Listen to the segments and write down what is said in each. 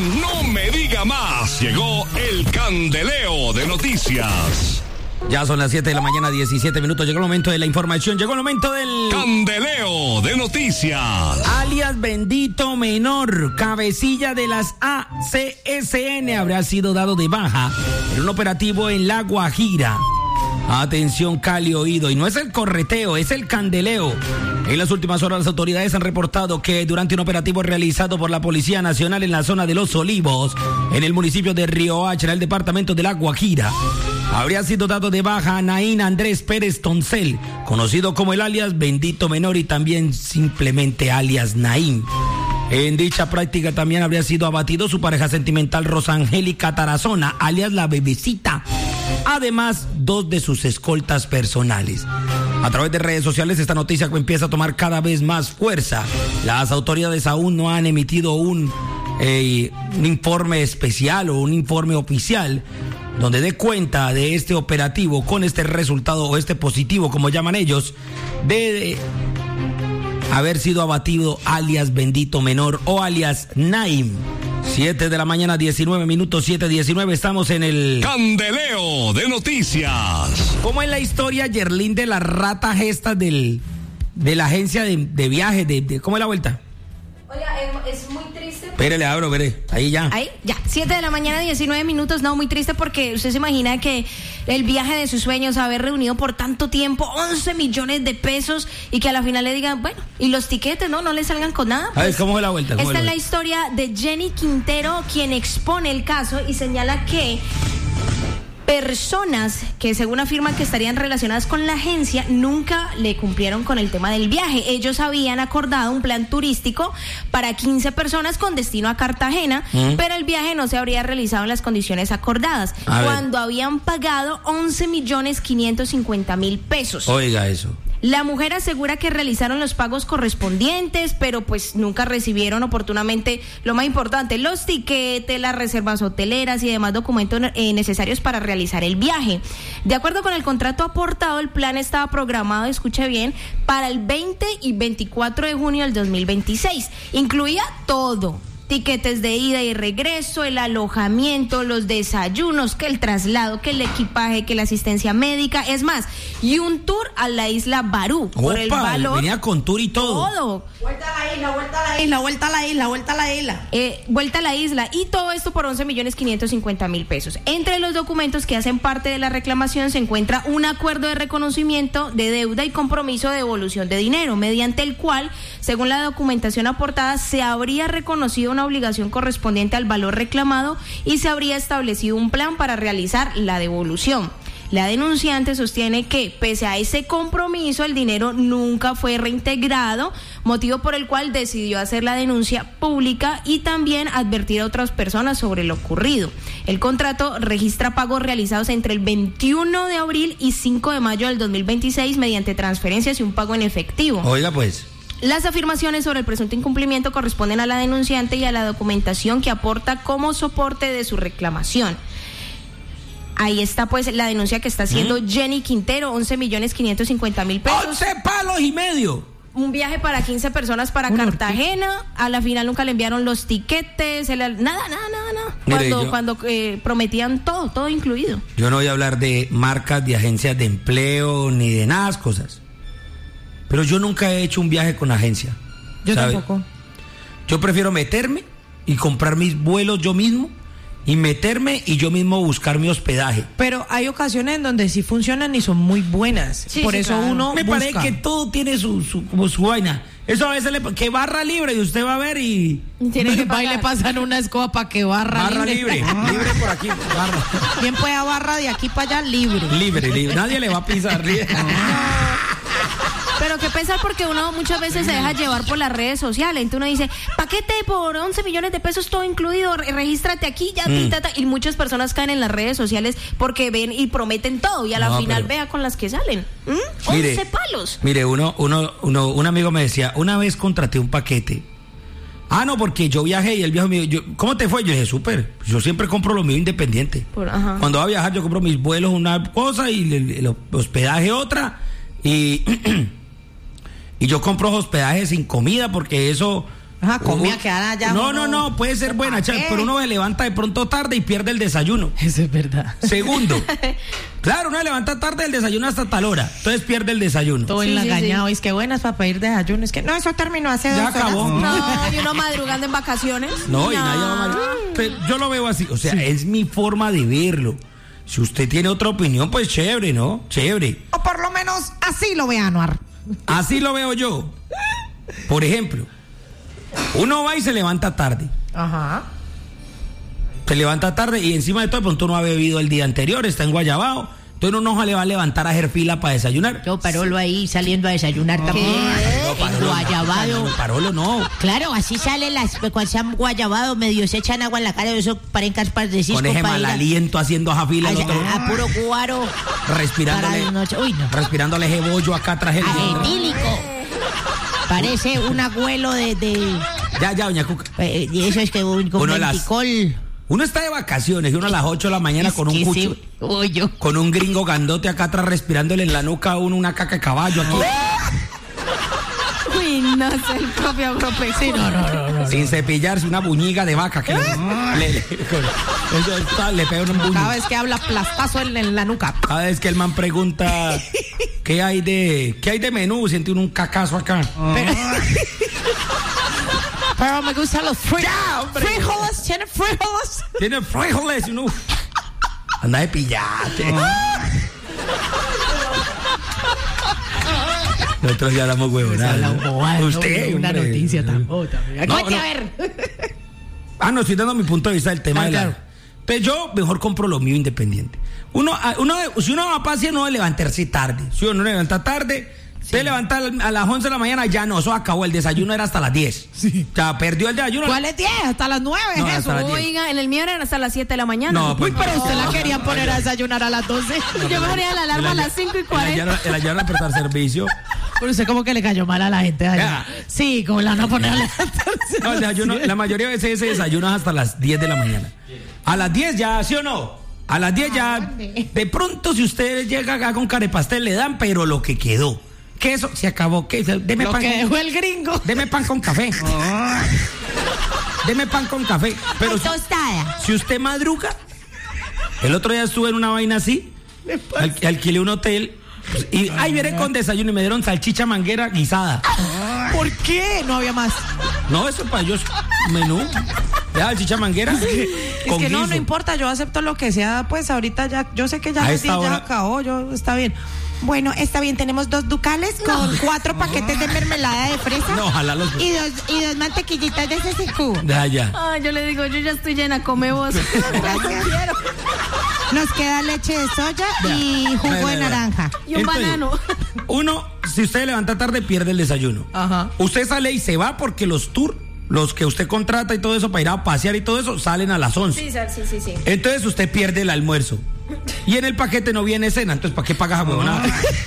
en No Me Diga Más. Llegó el candeleo de noticias. Ya son las 7 de la mañana, 17 minutos. Llegó el momento de la información. Llegó el momento del candeleo de noticias. Alias Bendito Menor, cabecilla de las ACSN, habrá sido dado de baja en un operativo en La Guajira. Atención, Cali, oído. Y no es el correteo, es el candeleo. En las últimas horas, las autoridades han reportado que durante un operativo realizado por la Policía Nacional en la zona de Los Olivos, en el municipio de Riohacha, en el departamento de La Guajira, habría sido dado de baja a Naín Andrés Pérez Toncel, conocido como el alias Bendito Menor y también simplemente alias Naín. En dicha práctica también habría sido abatido su pareja sentimental Rosangélica Tarazona, alias La Bebecita. Además, 2 de sus escoltas personales. A través de redes sociales, esta noticia empieza a tomar cada vez más fuerza. Las autoridades aún no han emitido un informe especial o un informe oficial donde dé cuenta de este operativo con este resultado o este positivo, como llaman ellos, de haber sido abatido alias Bendito Menor o alias Naim. 7 de la mañana, 19 minutos, 7:19, estamos en el candeleo de noticias. ¿Cómo es la historia, Yerlín, de la rata gesta de la agencia de viajes? ¿Cómo es la vuelta? Oiga, es muy triste. Espérele, abro, veré. Ahí ya. 7 de la mañana, 19 minutos. No, muy triste porque usted se imagina que el viaje de sus sueños, haber reunido por tanto tiempo 11 millones de pesos y que a la final le digan, bueno, y los tiquetes, no le salgan con nada. Pues, a ver, ¿cómo es la vuelta? Esta es la historia de Jenny Quintero, quien expone el caso y señala que personas que según afirman que estarían relacionadas con la agencia nunca le cumplieron con el tema del viaje. Ellos habían acordado un plan turístico para 15 personas con destino a Cartagena, pero el viaje no se habría realizado en las condiciones acordadas, cuando habían pagado 11.550.000 pesos. Oiga eso. La mujer asegura que realizaron los pagos correspondientes, pero pues nunca recibieron oportunamente lo más importante, los tiquetes, las reservas hoteleras y demás documentos necesarios para realizar el viaje. De acuerdo con el contrato aportado, el plan estaba programado, escuche bien, para el 20 y 24 de junio del 2026. Incluía todo. Tiquetes de ida y regreso, el alojamiento, los desayunos, que el traslado, que el equipaje, que la asistencia médica, es más, y un tour a la isla Barú. Por el valor. Venía con tour y todo. Todo. Vuelta a la isla, vuelta a la isla, vuelta a la isla, vuelta a la isla. Vuelta a la isla. Y todo esto por 11.550.000 pesos. Entre los documentos que hacen parte de la reclamación se encuentra un acuerdo de reconocimiento de deuda y compromiso de devolución de dinero, mediante el cual, según la documentación aportada, se habría reconocido una obligación correspondiente al valor reclamado y se habría establecido un plan para realizar la devolución. La denunciante sostiene que, pese a ese compromiso, el dinero nunca fue reintegrado, motivo por el cual decidió hacer la denuncia pública y también advertir a otras personas sobre lo ocurrido. El contrato registra pagos realizados entre el 21 de abril y 5 de mayo del 2026 mediante transferencias y un pago en efectivo. Oiga, pues. Las afirmaciones sobre el presunto incumplimiento corresponden a la denunciante y a la documentación que aporta como soporte de su reclamación. Ahí está pues la denuncia que está haciendo Jenny Quintero, 11.550.000 pesos. 11 palos y medio. Un viaje para 15 personas para Cartagena. A la final nunca le enviaron los tiquetes, nada. Mire, Cuando prometían todo incluido. Yo no voy a hablar de marcas, de agencias de empleo, ni de nada cosas. Pero yo nunca he hecho un viaje con agencia. Yo ¿sabe? tampoco. Yo prefiero meterme y comprar mis vuelos yo mismo y meterme y yo mismo buscar mi hospedaje. Pero hay ocasiones en donde sí funcionan y son muy buenas. Sí, Por sí, eso claro. uno Me busca. parece que todo tiene su vaina. Eso a veces que barra libre y usted va a ver y... Tiene que Va y le pagar. pasan una escoba para que barra libre. Libre por aquí. Barra. Bien pueda barra de aquí para allá libre. Libre. Nadie le va a pisar. Pero qué pensar, porque uno muchas veces se deja llevar por las redes sociales. Entonces uno dice, paquete por 11 millones de pesos, todo incluido, regístrate aquí, ya, y muchas personas caen en las redes sociales porque ven y prometen todo, y a la final vea con las que salen. 11 palos. Mire, un amigo me decía, una vez contraté un paquete. No, porque yo viajé y el viejo mío, ¿cómo te fue? Yo dije, súper, yo siempre compro lo mío independiente. Cuando voy a viajar yo compro mis vuelos una cosa y el hospedaje otra, y yo compro hospedaje sin comida porque eso Ajá, comida que allá. No, puede ser buena, pero uno se levanta de pronto tarde y pierde el desayuno. Eso es verdad. Segundo, claro, uno se levanta tarde el desayuno hasta tal hora, entonces pierde el desayuno. Todo engañado, es que buenas para pedir desayuno, es que no, eso terminó hace 2 horas. Ya acabó. No, y uno madrugando en vacaciones. No, y nadie va a madrugar. Yo lo veo así, o sea, es mi forma de verlo. Si usted tiene otra opinión, pues chévere, ¿no? Chévere. O por lo menos así lo ve Anuar. Así lo veo yo. Por ejemplo, uno va y se levanta tarde. Ajá. Se levanta tarde y encima de todo, de pronto no ha bebido el día anterior, está en Guayabao. Entonces uno no se le va a levantar a hacer fila para desayunar. Yo Parolo ahí saliendo a desayunar también. En Guayabado. No, Parolo no. Claro, así salen cuando se han guayabado, medio se echan agua en la cara, eso parecen caspas de cisco. Con ese mal aliento haciendo esa fila. A puro guaro. Respirándole ese bollo acá atrás. Etílico. Parece un abuelo de... Ya, doña Cuca. Eso es que un venticol. Uno está de vacaciones y uno a las 8 de la mañana con un cucho. Con un gringo gandote acá atrás respirándole en la nuca a uno una caca de caballo aquí. Uy, no es el propio agropecuario. Sí, no. Sin cepillarse, una buñiga de vaca que le pega un buño. Cada vez que habla plastazo en la nuca. Cada vez que el man pregunta ¿qué hay de menú? Siente un cacazo acá. Pero me gustan los frijoles. ¿Tiene frijoles? Tiene frijoles y uno anda de pillate. Nosotros ya damos huevonadas. Usted, una hombre. noticia tampoco. No, a ver. No, estoy dando mi punto de vista del tema de claro. Entonces yo mejor compro lo mío independiente. Si uno va a pasear, no debe levantarse tarde. Si uno levanta tarde, se levanta a las 11 de la mañana, ya no, eso acabó. El desayuno era hasta las 10. Sí. O sea, perdió el desayuno. ¿Cuál es 10? Hasta las 9 No, es hasta eso. las 10. Oiga, en el mío eran hasta las 7 de la mañana. No, pues, Pero usted la querían poner a desayunar a las 12. Yo me ponía la alarma a las 5:40. El ayuno a prestar servicio. Pero usted como que le cayó mal a la gente allá. Ya. Sí, como la van a poner a levantarse. No, el desayuno, la mayoría de veces ese desayuno es hasta las 10 de la mañana. A las 10 ya, ¿sí o no? A las 10 ya, de pronto si usted llega acá con carepastel le dan, pero lo que quedó. Queso, se acabó. Deme Lo pan. que dejó el gringo. Deme pan con café. Deme pan con café. Pero tostada. Si usted madruga, el otro día estuve en una vaina así, alquilé un hotel y ahí viene con desayuno y me dieron salchicha manguera guisada. ¿Por qué? No había más. No, eso para ellos menú. Ya, salchicha manguera. Es que no importa, yo acepto lo que sea, pues ahorita ya, yo sé que ya A el esta día ya hora- acabó, está bien. Bueno, está bien, tenemos 2 ducales con 4 paquetes de mermelada de fresa. No, ojalá los... Y dos mantequillitas de CCQ. Ya. Yo le digo, yo ya estoy llena, come vos. Gracias. Nos queda leche de soya y jugo de naranja. Y un Entonces, banano. Uno, si usted levanta tarde, pierde el desayuno. Ajá. Usted sale y se va porque los tours, los que usted contrata y todo eso para ir a pasear y todo eso, salen a las 11. Sí. Entonces usted pierde el almuerzo. Y en el paquete no viene cena, entonces ¿para qué pagas a huevonada?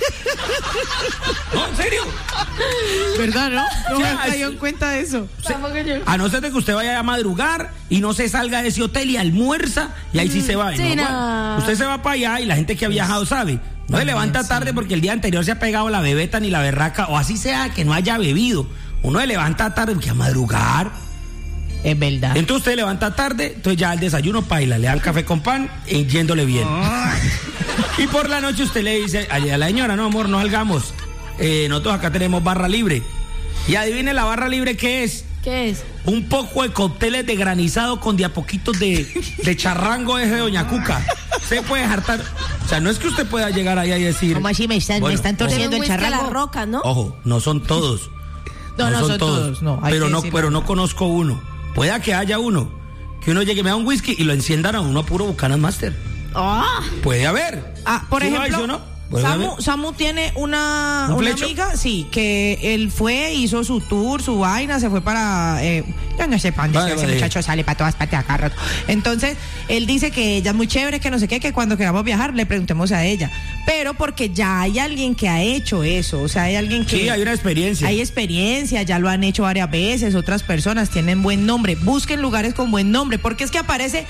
No, en serio. ¿Verdad, no? No Ya, me cayó en cuenta de eso. A no ser de que usted vaya a madrugar y no se salga de ese hotel y almuerza, y ahí sí se va. Sí, ¿no? no. Usted se va para allá y la gente que ha viajado sabe. No se levanta tarde porque el día anterior se ha pegado la bebeta ni la berraca, o así sea que no haya bebido. Uno se levanta tarde porque a madrugar. Es verdad. Entonces usted levanta tarde, entonces ya el desayuno paila, le dan café con pan y yéndole bien. Y por la noche usted le dice a la señora, no amor, no salgamos, nosotros acá tenemos barra libre. Y adivine la barra libre ¿qué es? ¿Qué es? Un poco de cócteles de granizado con de a poquitos de charrango ese de Doña Cuca. Se puede hartar. O sea, no es que usted pueda llegar allá y decir... ¿Cómo así me están torciendo el whisky a la charrango? roca, ¿no? Ojo, no son todos. No son todos, no, hay Pero que no, decirlo. pero no conozco uno. Pueda que haya uno. Que uno llegue, me da un whisky y lo enciendan a uno a puro Buchanan Master. Puede haber. Por ¿Sí lo hay, ejemplo, sí o no? Puede haber. Samu tiene una flecho? amiga, sí, que él fue, hizo su tour, su vaina, se fue para... yo no sé para dónde Vale. ese muchacho sale para todas partes acá rato. Entonces, él dice que ella es muy chévere, que no sé qué, que cuando queramos viajar le preguntemos a ella. Pero porque ya hay alguien que ha hecho eso, o sea, hay alguien que... Sí, hay una experiencia. Hay experiencia, ya lo han hecho varias veces, otras personas tienen buen nombre. Busquen lugares con buen nombre, porque es que aparece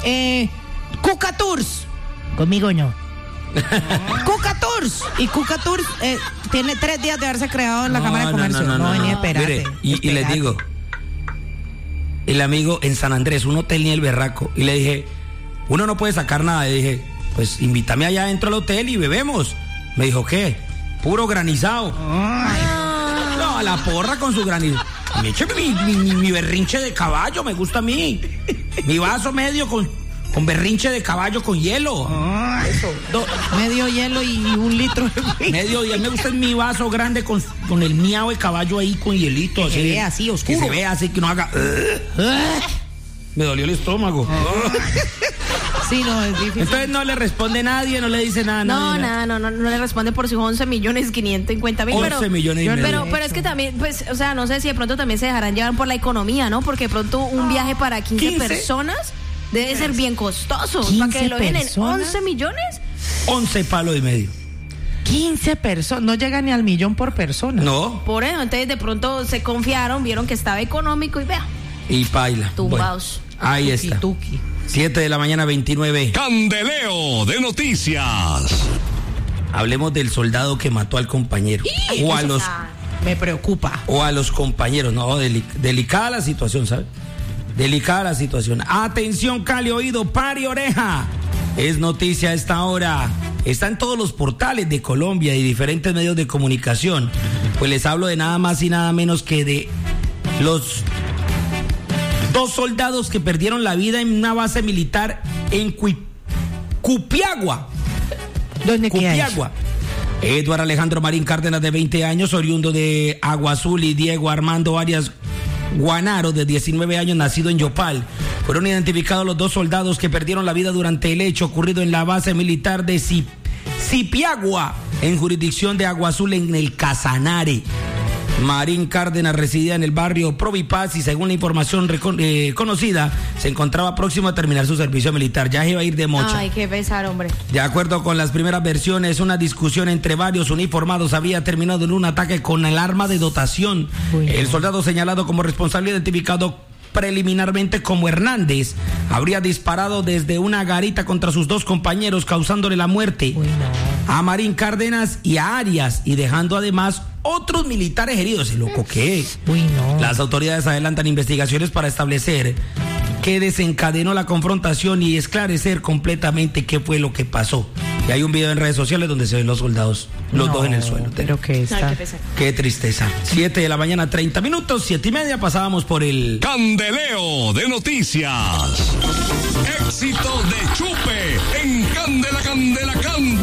Cuca Tours. Conmigo no. Cuca Tours. Y Cuca Tours tiene 3 días de haberse creado en la Cámara de Comercio. No, vení, espérate. Mire, y les digo, el amigo en San Andrés, un hotel ni el berraco. Y le dije, uno no puede sacar nada. Y dije, pues invítame allá adentro al hotel y bebemos. Me dijo, ¿qué? Puro granizado. No, a la porra con su granizo. Me eché mi berrinche de caballo, me gusta a mí. Mi vaso medio con berrinche de caballo con hielo. Eso. Medio hielo y 1 litro de medio hielo. Me gusta mi vaso grande con el miau de caballo ahí con hielito. Que se vea así, oscuro. Que se vea así, que no haga... Me dolió el estómago. Sí, no, es difícil. Entonces no le responde nadie, no le dice nada. No le responde por sus 11.550.000. 11 millones y medio. Pero es que también, pues, o sea, no sé si de pronto también se dejarán llevar por la economía, ¿no? Porque de pronto un viaje para 15 personas debe ser bien costoso. Para que lo den en 11 millones. 11 palos y medio. 15 personas, no llega ni al 1.000.000 por persona. No. Por eso, entonces de pronto se confiaron, vieron que estaba económico y vea. Y paila. Tumbaos. Bueno, ahí está. 7 de la mañana, 29. Candeleo de noticias. Hablemos del soldado que mató al compañero. O a los... Me preocupa. O a los compañeros. No, delicada la situación, ¿sabes? Delicada la situación. Atención, Cali, oído, pare oreja. Es noticia a esta hora. Está en todos los portales de Colombia y diferentes medios de comunicación. Pues les hablo de nada más y nada menos que de los 2 soldados que perdieron la vida en una base militar en Cupiagua. ¿Dónde queda eso? Cupiagua. Eduardo Alejandro Marín Cárdenas, de 20 años, oriundo de Agua Azul, y Diego Armando Arias Guanaro, de 19 años, nacido en Yopal. Fueron identificados los 2 soldados que perdieron la vida durante el hecho ocurrido en la base militar de Cipiagua, en jurisdicción de Agua Azul, en el Casanare. Marín Cárdenas residía en el barrio Provipaz y, según la información conocida, se encontraba próximo a terminar su servicio militar. Ya iba a ir de mocha. Ay, qué pesar, hombre. De acuerdo con las primeras versiones, una discusión entre varios uniformados había terminado en un ataque con el arma de dotación. El soldado señalado como responsable, identificado preliminarmente como Hernández, habría disparado desde una garita contra sus 2 compañeros, causándole la muerte a Marín Cárdenas y a Arias, y dejando además otros militares heridos. ¿El loco qué? Las autoridades adelantan investigaciones para establecer qué desencadenó la confrontación y esclarecer completamente qué fue lo que pasó. Y hay un video en redes sociales donde se ven los soldados, los 2 en el suelo. Pero qué está. Qué tristeza. 7 de la mañana, 30 minutos, 7:30, pasábamos por el Candeleo de noticias. Éxito de Chupe en Candela, Candela, Candela.